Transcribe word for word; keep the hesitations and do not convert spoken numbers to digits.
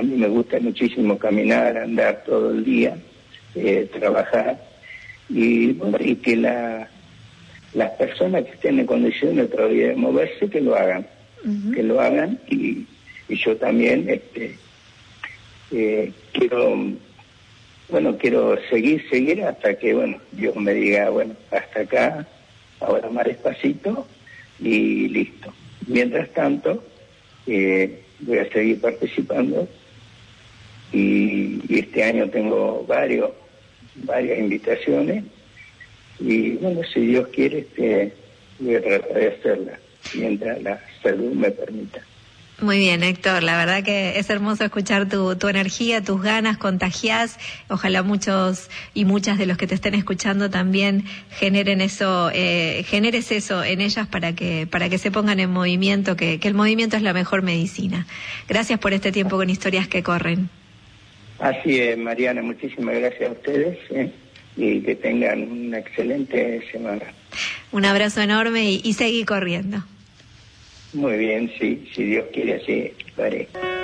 mí me gusta muchísimo caminar, andar todo el día, eh, trabajar, y bueno, y que la, las personas que estén en condiciones todavía de moverse, que lo hagan, uh-huh. que lo hagan, y, y yo también este, eh, quiero, bueno, quiero seguir, seguir hasta que, bueno, Dios me diga, bueno, hasta acá, ahora más despacito, y listo. Mientras tanto, eh, voy a seguir participando, y, y este año tengo varios, varias invitaciones, y bueno, si Dios quiere, este, voy a tratar de hacerla, mientras la salud me permita. Muy bien, Héctor, la verdad que es hermoso escuchar tu, tu energía, tus ganas, contagiás. Ojalá muchos y muchas de los que te estén escuchando también generen eso, eh, generes eso en ellas para que para que se pongan en movimiento, que, que el movimiento es la mejor medicina. Gracias por este tiempo con Historias que Corren. Así es, Mariana, muchísimas gracias a ustedes, ¿eh? Y que tengan una excelente semana. Un abrazo enorme y, y seguí corriendo. Muy bien, sí, si Dios quiere, así lo haré.